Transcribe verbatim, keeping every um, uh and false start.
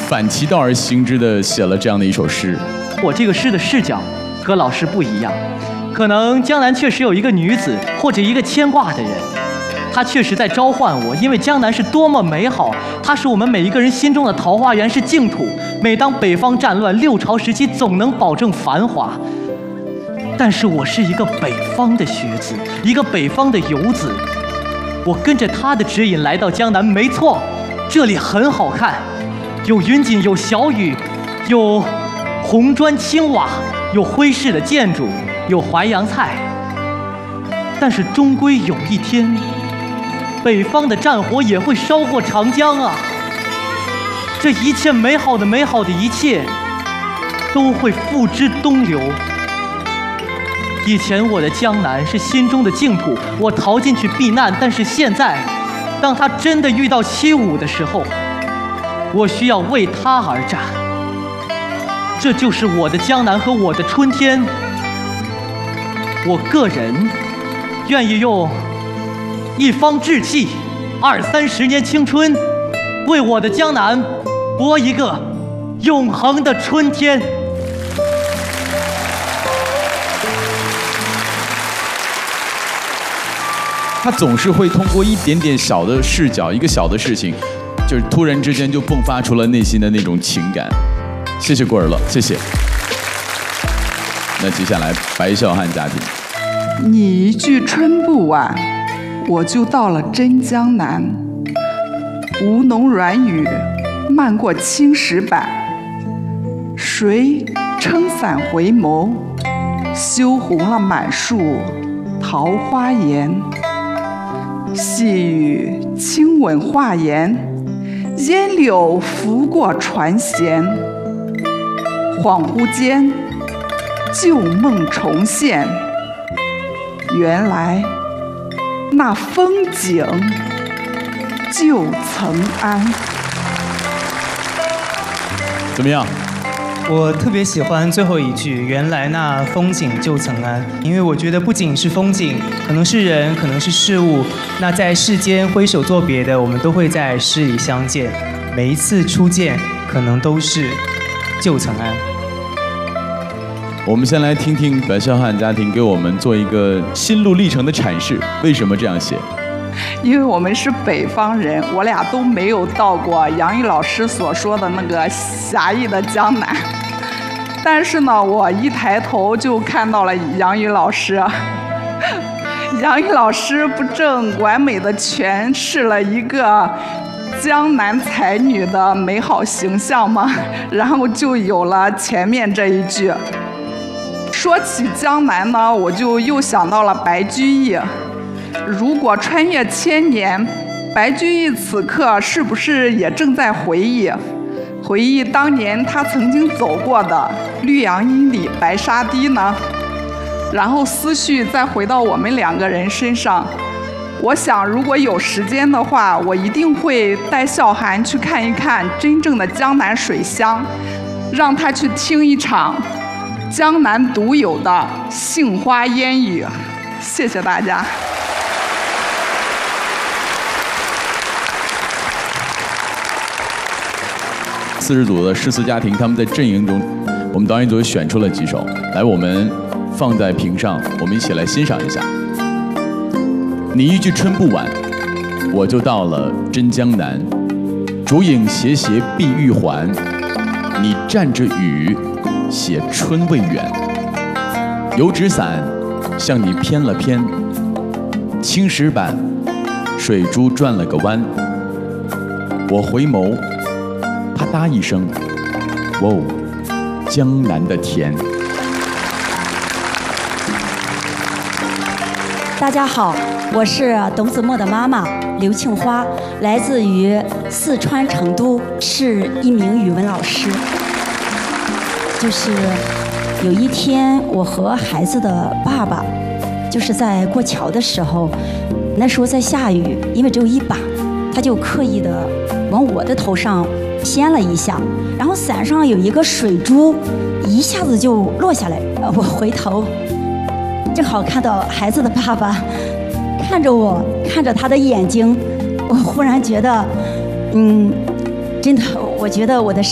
反其道而行之的写了这样的一首诗。 我这个诗的视角和老师不一样，可能江南确实有一个女子或者一个牵挂的人，她确实在召唤我，因为江南是多么美好，它是我们每一个人心中的桃花源，是净土。每当北方战乱，六朝时期总能保证繁华。但是我是一个北方的学子，一个北方的游子，我跟着他的指引来到江南，没错，这里很好看，有云锦，有小雨，有红砖青瓦，有徽式的建筑，有淮扬菜。但是终归有一天，北方的战火也会烧过长江啊！这一切美好的美好的一切，都会付之东流。以前我的江南是心中的净土，我逃进去避难，但是现在，当他真的遇到七五的时候，我需要为他而战。这就是我的江南和我的春天。我个人愿意用一方志气，二三十年青春，为我的江南播一个永恒的春天。 他总是会通过一点点小的视角，一个小的事情，就是突然之间就迸发出了内心的那种情感。谢谢郭尔乐，谢谢。那接下来白孝汉家庭， 你一句春不晚，我就到了真江南。吴侬软语漫过青石板，谁撑伞回眸，羞红了满树桃花颜。细雨轻吻画檐，烟柳拂过船舷。恍惚间，旧梦重现，原来那风景旧曾谙。 怎么样？ 我特别喜欢最后一句“原来那风景旧曾谙”，因为我觉得不仅是风景，可能是人，可能是事物。那在世间挥手作别的，我们都会在诗里相见。每一次初见，可能都是旧曾谙。 我们先来听听白孝汉家庭给我们做一个心路历程的阐释，为什么这样写？ 因为我们是北方人，我俩都没有到过杨玉老师所说的那个狭义的江南。但是呢，我一抬头就看到了杨玉老师。杨玉老师不正完美的诠释了一个江南才女的美好形象吗？然后就有了前面这一句。说起江南呢，我就又想到了白居易。如果穿越千年，白居易此刻是不是也正在回忆回忆当年他曾经走过的绿杨阴里白沙堤呢？然后思绪再回到我们两个人身上，我想如果有时间的话，我一定会带孝涵去看一看真正的江南水乡，让他去听一场江南独有的杏花烟雨。谢谢大家。 四十组的诗词家庭，他们在阵营中，我们导演组选出了几首，来，我们放在屏上，我们一起来欣赏一下。你一句春不晚，我就到了真江南。烛影斜斜碧玉环，你蘸着雨，写春未远。油纸伞向你偏了偏，青石板，水珠转了个弯。我回眸。啪嗒一声，哇哦，江南的甜。 大家好，我是董子墨的妈妈刘庆花，来自于四川成都，是一名语文老师。就是有一天，我和孩子的爸爸，就是在过桥的时候，那时候在下雨，因为只有一把，他就刻意的往我的头上掀了一下，然后伞上有一个水珠，一下子就落下来。我回头，正好看到孩子的爸爸看着我，看着他的眼睛，我忽然觉得，嗯，真的，我觉得我的